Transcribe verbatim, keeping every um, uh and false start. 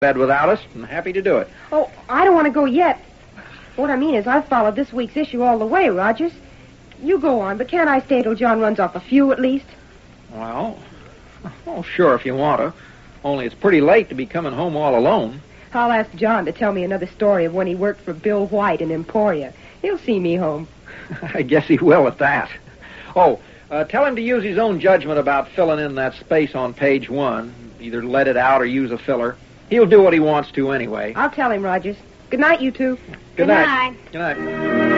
bed without us, I'm happy to do it. Oh, I don't want to go yet. What I mean is I've followed this week's issue all the way, Rogers. You go on, but can't I stay till John runs off a few at least? Well, oh, sure, if you want to. Only it's pretty late to be coming home all alone. I'll ask John to tell me another story of when he worked for Bill White in Emporia. He'll see me home. I guess he will at that. Oh, uh, tell him to use his own judgment about filling in that space on page one. Either let it out or use a filler. He'll do what he wants to anyway. I'll tell him, Rogers. Good night, you two. Good, Good night. night. Good night.